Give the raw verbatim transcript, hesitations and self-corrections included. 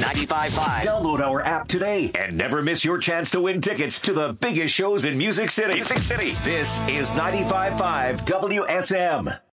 ninety-five point five. Download our app today and never miss your chance to win tickets to the biggest shows in Music City. Music City. This is ninety-five point five W S M.